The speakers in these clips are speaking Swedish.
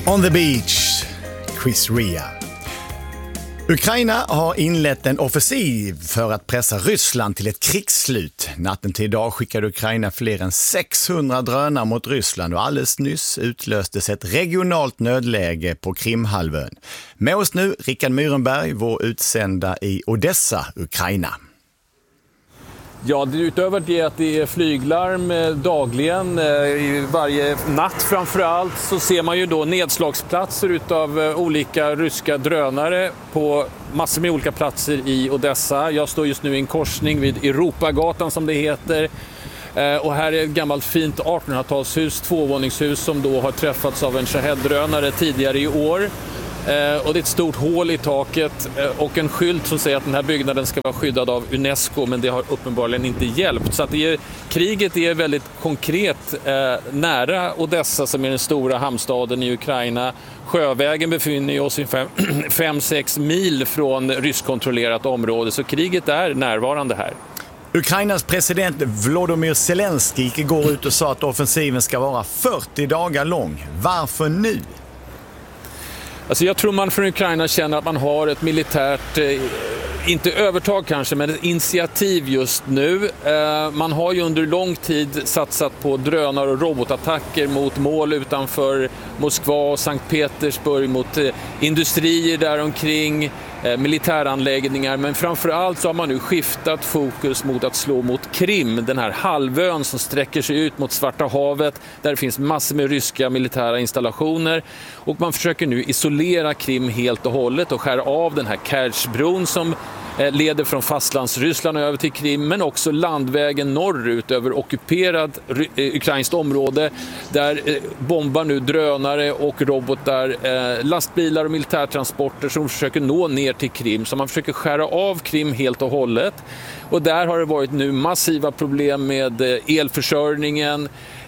On the beach, Chris Rea. Ukraina har inlett en offensiv för att pressa Ryssland till ett krigsslut. Natten till idag skickade Ukraina fler än 600 drönare mot Ryssland och alldeles nyss utlöstes ett regionalt nödläge på Krimhalvön. Med oss nu Rickard Myrenberg, vår utsända i Odessa, Ukraina. Ja, utöver det att det är flyglarm dagligen, varje natt framförallt, så ser man ju då nedslagsplatser utav olika ryska drönare på massor med olika platser i Odessa. Jag står just nu i en korsning vid Europagatan som det heter. Och här är ett gammalt fint 1800-talshus, tvåvåningshus som då har träffats av en Shahed-drönare tidigare i år. Och det är ett stort hål i taket och en skylt som säger att den här byggnaden ska vara skyddad av UNESCO, men det har uppenbarligen inte hjälpt. Så att kriget är väldigt konkret nära Odessa som är den stora hamnstaden i Ukraina. Sjövägen befinner oss ungefär 5-6 mil från ryskkontrollerat område, så kriget är närvarande här. Ukrainas president Volodymyr Zelensky gick igår ut och sa att offensiven ska vara 40 dagar lång. Varför nu? Alltså jag tror man från Ukraina känner att man har ett militärt, inte övertag kanske, men ett initiativ just nu. Man har ju under lång tid satsat på drönare och robotattacker mot mål utanför Moskva och Sankt Petersburg, mot industrier där omkring, militäranläggningar. Men framförallt så har man nu skiftat fokus mot att slå mot Krim, den här halvön som sträcker sig ut mot Svarta havet, där det finns massor med ryska militära installationer. Och man försöker nu isolera Krim helt och hållet och skära av den här Kertjbron som leder från fastlandsryssland över till Krim, men också landvägen norrut över ockuperad ukrainskt område. Där bombar nu drönare och robotar lastbilar och militärtransporter som försöker nå ner till Krim. Så man försöker skära av Krim helt och hållet. Och där har det varit nu massiva problem med elförsörjningen.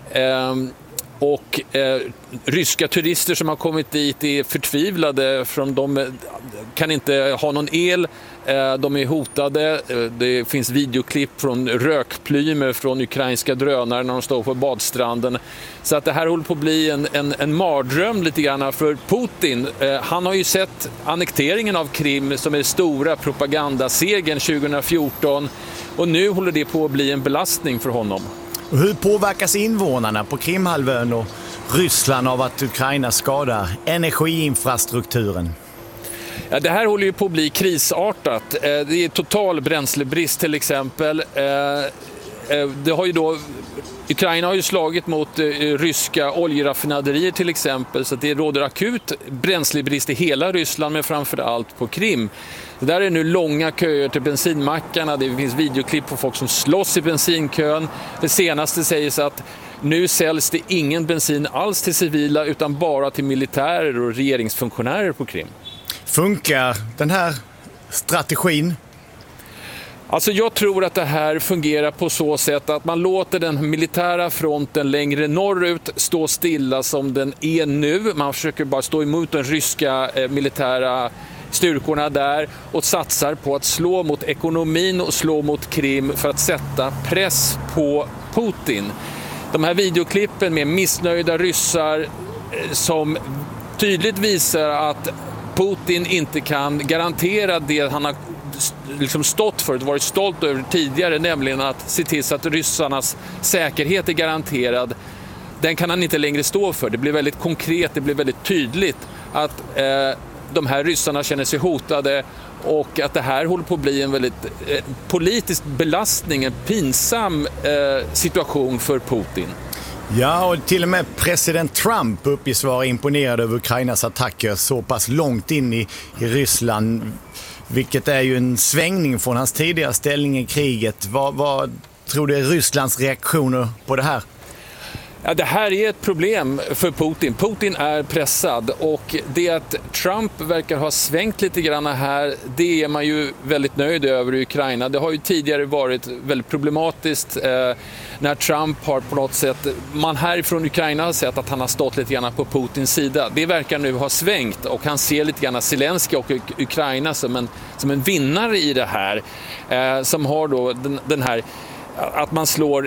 Och ryska turister som har kommit dit är förtvivlade, för de kan inte ha någon el, de är hotade. Det finns videoklipp från rökplymer från ukrainska drönare när de står på badstranden. Så att det här håller på att bli en mardröm lite grann för Putin. Han har ju sett annekteringen av Krim som är stora propagandasegern 2014, och nu håller det på att bli en belastning för honom. Och hur påverkas invånarna på Krimhalvön och Ryssland av att Ukraina skadar energiinfrastrukturen? Ja, det här håller ju på att bli krisartat. Det är total bränslebrist till exempel. Det har ju då, Ukraina har ju slagit mot ryska oljeraffinaderier till exempel, så att det råder akut bränslebrist i hela Ryssland, men framförallt på Krim. Det där är nu långa köer till bensinmackarna, det finns videoklipp på folk som slåss i bensinkön. Det senaste sägs att nu säljs det ingen bensin alls till civila utan bara till militärer och regeringsfunktionärer på Krim. Funkar den här strategin? Alltså jag tror att det här fungerar på så sätt att man låter den militära fronten längre norrut stå stilla som den är nu. Man försöker bara stå emot de ryska militära styrkorna där och satsar på att slå mot ekonomin och slå mot Krim för att sätta press på Putin. De här videoklippen med missnöjda ryssar som tydligt visar att Putin inte kan garantera det han har liksom stått för, varit stolt över tidigare, nämligen att se till så att ryssarnas säkerhet är garanterad. Den kan han inte längre stå för. Det blir väldigt konkret, det blir väldigt tydligt att de här ryssarna känner sig hotade, och att det här håller på att bli en väldigt politisk belastning, en pinsam situation för Putin. Ja, och till och med president Trump uppges vara imponerad över Ukrainas attacker så pass långt in i Ryssland, vilket är ju en svängning från hans tidigare ställning i kriget. Vad tror du är Rysslands reaktioner på det här? Ja, det här är ett problem för Putin. Putin är pressad, och det att Trump verkar ha svängt lite grann här, det är man ju väldigt nöjd över i Ukraina. Det har ju tidigare varit väldigt problematiskt när Trump har på något sätt, man härifrån Ukraina har sett att han har stått lite grann på Putins sida. Det verkar nu ha svängt, och han ser lite grann Zelensky och Ukraina som en vinnare i det här, som har då den här att man slår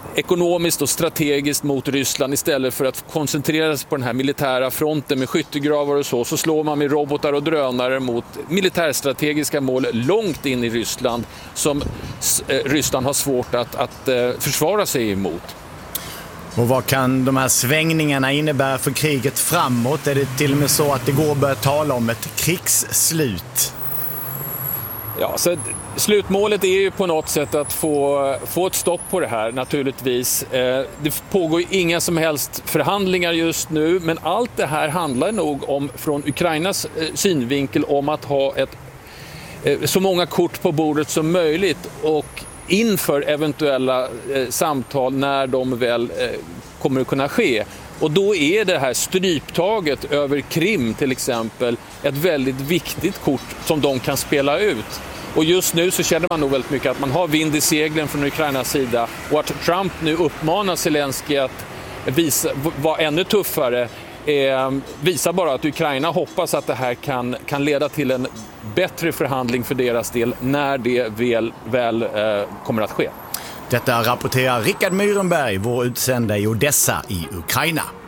ekonomiskt och strategiskt mot Ryssland istället för att koncentrera sig på den här militära fronten med skyttegravar och så slår man med robotar och drönare mot militärstrategiska mål långt in i Ryssland som Ryssland har svårt att försvara sig emot. Och vad kan de här svängningarna innebära för kriget framåt? Är det till och med så att det går att börja tala om ett krigsslut? Ja, så slutmålet är ju på något sätt att få ett stopp på det här naturligtvis. Det pågår inga som helst förhandlingar just nu, men allt det här handlar nog om, från Ukrainas synvinkel, om att ha så många kort på bordet som möjligt och inför eventuella samtal när de väl kommer att kunna ske. Och då är det här stryptaget över Krim till exempel ett väldigt viktigt kort som de kan spela ut. Och just nu så känner man nog väldigt mycket att man har vind i seglen från Ukrainas sida och att Trump nu uppmanar Zelensky att vara ännu tuffare visar bara att Ukraina hoppas att det här kan leda till en bättre förhandling för deras del när det väl kommer att ske. Detta rapporterar Rickard Myrenberg, vår utsända i Odessa i Ukraina.